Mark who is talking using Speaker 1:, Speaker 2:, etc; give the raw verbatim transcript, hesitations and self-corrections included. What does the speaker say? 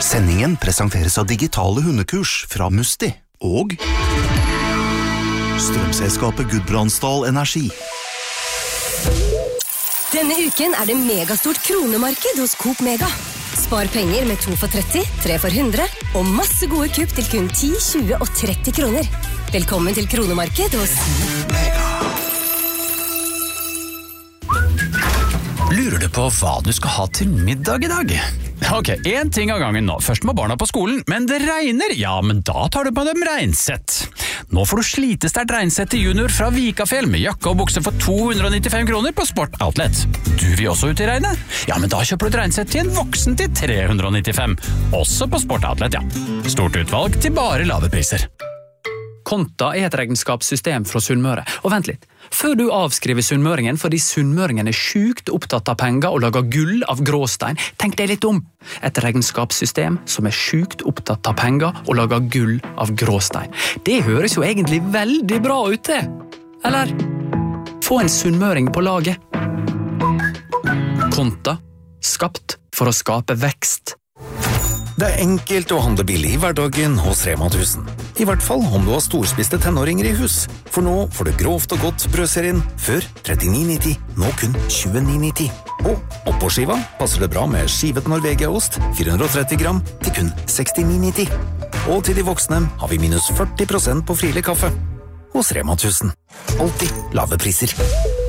Speaker 1: Sendingen presenteres av digitale hundekurs fra Musti og strømselskapet Gudbrandsdal Energi.
Speaker 2: Denne uken er det megastort kronemarked hos Coop Mega. Spar penger med to for tretti, tre for hundre og masse gode kupp til kun ti, tjue og tretti kroner. Velkommen til kronemarked hos Mega.
Speaker 3: Lurer du på hva du skal ha til middag i dag? Ok, en ting av gangen nå. Først må barna på skolen, men det regner. Ja, men da tar du på dem regnsett. Nå får du slitesterkt regnsett til junior fra Vikafjell med jakke og bukse for to hundre nittifem kroner på Sport Outlet. Du vil også ut i regnet? Ja, men da kjøper du et regnsett til en voksen til tre hundre nittifem. Også på Sport Outlet, ja. Stort utvalg til bare lave priser.
Speaker 4: Konta er et regnskapssystem fra Sunnmøre. Og vent litt, før du avskriver sunnmøringen fordi sunnmøringen er sykt opptatt av penger og lager gull av gråstein, tenk deg litt om. Et regnskapssystem som er sykt opptatt av penger og lager gull av gråstein. Det høres jo egentlig veldig bra ut det. Eller? Få en sunnmøring på laget. Konta, skapt for å skape vekst.
Speaker 5: Det er enkelt å handle billig i hverdagen hos Rema tusen. I hvert fall om du har storspiste tenåringer i hus. For nå får du grovt og godt brødserien før trettini nitti, nå kun tjueni nitti. Og oppå skiva passer det bra med skivet Norvegia-ost, fire hundre og tretti gram, til kun sekstini nitti. Og til de voksne har vi minus førti prosent på Friele kaffe. Hos Rema tusen. Alltid lave priser.